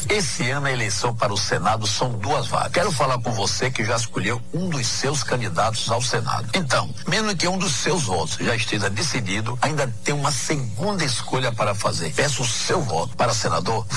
Esse ano a eleição para o Senado são 2 vagas. Quero falar com você que já escolheu um dos seus candidatos ao Senado. Então, mesmo que um dos seus votos já esteja decidido, ainda tem uma segunda escolha para fazer. Peço o seu voto para senador